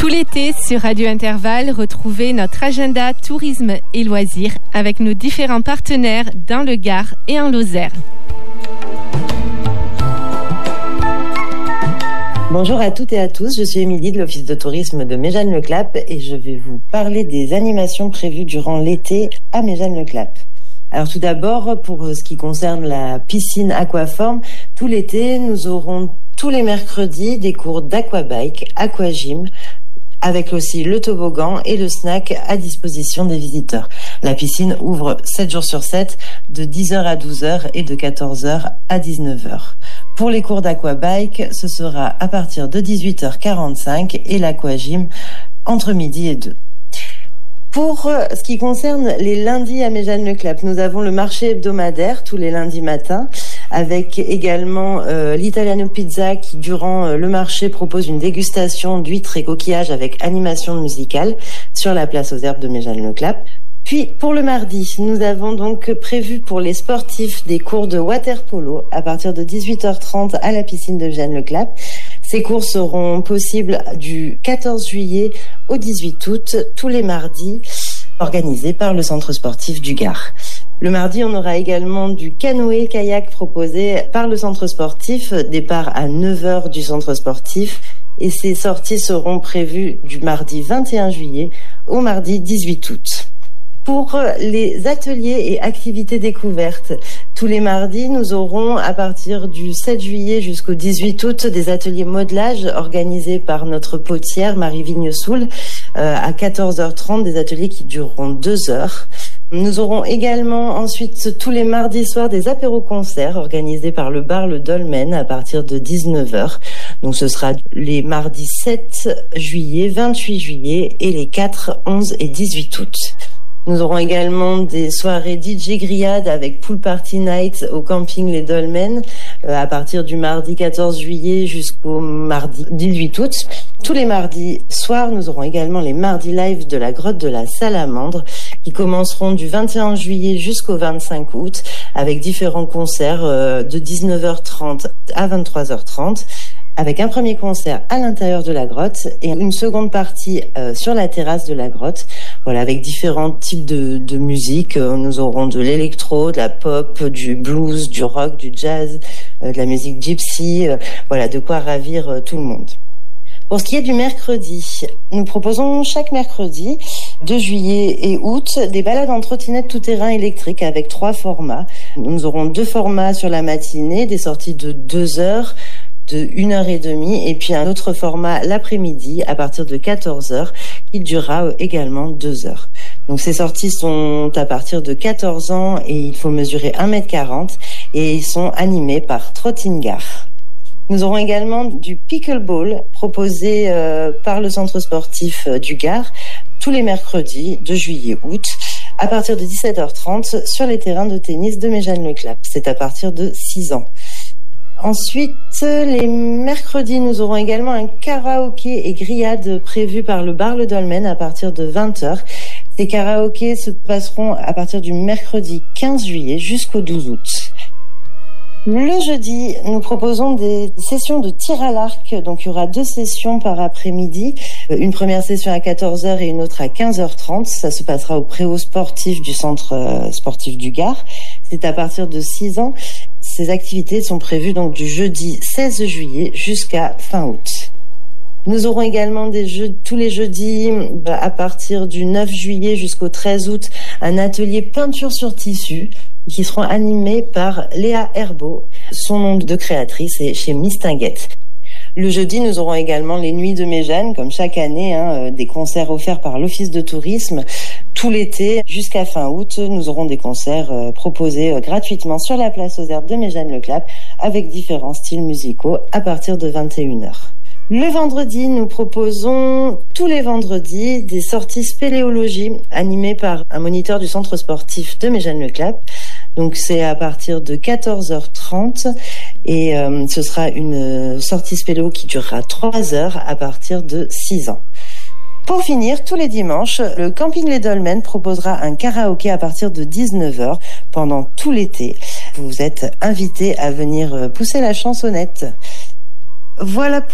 Tout l'été, sur Radio Intervalle, retrouvez notre agenda tourisme et loisirs avec nos différents partenaires dans le Gard et en Lozère. Bonjour à toutes et à tous, je suis Émilie de l'Office de tourisme de Méjeanne-le-Clap et je vais vous parler des animations prévues durant l'été à Méjeanne-le-Clap. Alors tout d'abord, pour ce qui concerne la piscine aquaforme, tout l'été, nous aurons tous les mercredis des cours d'aquabike, aquagym, avec aussi le toboggan et le snack à disposition des visiteurs. La piscine ouvre 7 jours sur 7, de 10h à 12h et de 14h à 19h. Pour les cours d'aquabike, ce sera à partir de 18h45 et l'aquagym entre midi et 2. Pour ce qui concerne les lundis à Méjeanne-le-Clap, nous avons le marché hebdomadaire tous les lundis matins, avec également l'Italiano Pizza qui, durant le marché, propose une dégustation d'huîtres et coquillages avec animation musicale sur la place aux Herbes de Méjeanne-le-Clap. Puis, pour le mardi, nous avons donc prévu pour les sportifs des cours de water polo à partir de 18h30 à la piscine de Méjeanne-le-Clap. Ces cours seront possibles du 14 juillet au 18 août, tous les mardis, organisés par le centre sportif du Gard. Le mardi, on aura également du canoë-kayak proposé par le centre sportif, départ à 9h du centre sportif. Et ces sorties seront prévues du mardi 21 juillet au mardi 18 août. Pour les ateliers et activités découvertes, tous les mardis, nous aurons à partir du 7 juillet jusqu'au 18 août des ateliers modelage organisés par notre potière Marie Vignesoul à 14h30, des ateliers qui dureront 2 heures. Nous aurons également ensuite tous les mardis soirs des apéros-concerts organisés par le bar Le Dolmen à partir de 19h. Donc ce sera les mardis 7 juillet, 28 juillet et les 4, 11 et 18 août. Nous aurons également des soirées DJ grillades avec Pool Party Night au camping Les Dolmen à partir du mardi 14 juillet jusqu'au mardi 18 août. Tous les mardis soirs, nous aurons également les mardis live de la grotte de la Salamandre qui commenceront du 21 juillet jusqu'au 25 août avec différents concerts de 19h30 à 23h30. Avec un premier concert à l'intérieur de la grotte et une seconde partie sur la terrasse de la grotte. Voilà, avec différents types de musique. Nous aurons de l'électro, de la pop, du blues, du rock, du jazz, de la musique gypsy. Voilà, de quoi ravir tout le monde. Pour ce qui est du mercredi, nous proposons chaque mercredi, 2 juillet et août, des balades en trottinette tout-terrain électrique avec 3 formats. Nous aurons 2 formats sur la matinée, des sorties de 2 heures, de 1h30 et puis un autre format l'après-midi à partir de 14h qui durera également 2 heures. Donc ces sorties sont à partir de 14 ans et il faut mesurer 1m40 et ils sont animés par Trottingar. Nous aurons également du pickleball proposé par le centre sportif du Gard tous les mercredis de juillet-août à partir de 17h30 sur les terrains de tennis de Méjeanne-le-Clap. C'est à partir de 6 ans. Ensuite, les mercredis, nous aurons également un karaoké et grillade prévu par le bar Le Dolmen à partir de 20h. Ces karaokés se passeront à partir du mercredi 15 juillet jusqu'au 12 août. Le jeudi, nous proposons des sessions de tir à l'arc. Donc, il y aura 2 sessions par après-midi. Une première session à 14h et une autre à 15h30. Ça se passera au préau sportif du centre sportif du Gard. C'est à partir de 6 ans. Ces activités sont prévues donc du jeudi 16 juillet jusqu'à fin août. Nous aurons également tous les jeudis, à partir du 9 juillet jusqu'au 13 août, un atelier peinture sur tissu qui seront animés par Léa Herbeau. Son nom de créatrice est chez Mistinguette. Le jeudi, nous aurons également les Nuits de Méjeanne, comme chaque année, des concerts offerts par l'Office de tourisme. Tout l'été, jusqu'à fin août, nous aurons des concerts proposés gratuitement sur la place aux Herbes de Méjeanne-le-Clap avec différents styles musicaux à partir de 21h. Le vendredi, nous proposons tous les vendredis des sorties spéléologie animées par un moniteur du centre sportif de Méjeanne-le-Clap. Donc c'est à partir de 14h30 et ce sera une sortie spéléo qui durera 3 heures à partir de 6 ans. Pour finir, tous les dimanches, le camping Les Dolmen proposera un karaoké à partir de 19h pendant tout l'été. Vous êtes invités à venir pousser la chansonnette. Voilà pour